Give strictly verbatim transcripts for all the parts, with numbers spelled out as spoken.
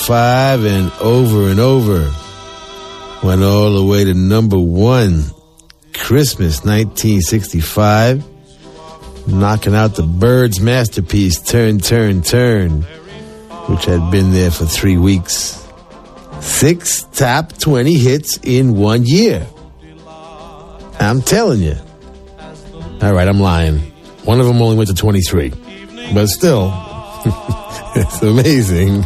five and over and over. Went all the way to number one. Christmas nineteen sixty-five. Knocking out the Byrds' masterpiece, Turn, Turn, Turn, which had been there for three weeks. Six top twenty hits in one year. I'm telling you. All right, I'm lying. One of them only went to twenty-three. But still, it's amazing.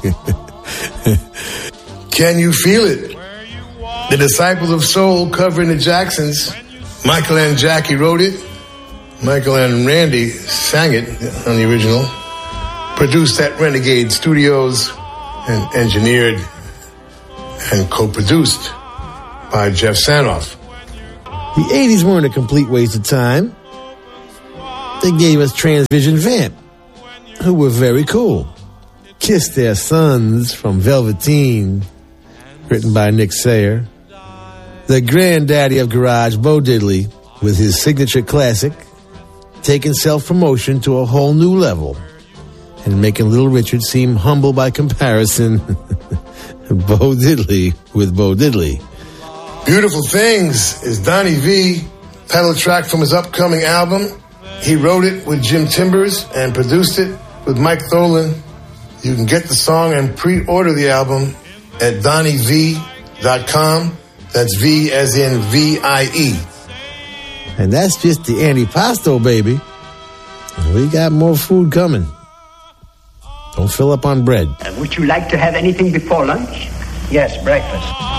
Can You Feel It? The Disciples of Soul covering the Jacksons. Michael and Jackie wrote it. Michael and Randy sang it on the original. Produced at Renegade Studios and engineered and co-produced by Jeff Sanoff. The eighties weren't a complete waste of time. They gave us Transvision Vamp, who were very cool. Kiss Their Sons from Velveteen, written by Nick Sayer. The granddaddy of garage, Bo Diddley, with his signature classic, taking self-promotion to a whole new level and making Little Richard seem humble by comparison. Bo Diddley with Bo Diddley. Beautiful Things is Donnie V, title track from his upcoming album. He wrote it with Jim Timbers and produced it with Mike Tholen. You can get the song and pre-order the album at donnie v dot com. That's V as in V I E. And that's just the antipasto, baby. We got more food coming. Don't fill up on bread. Uh, would you like to have anything before lunch? Yes, breakfast.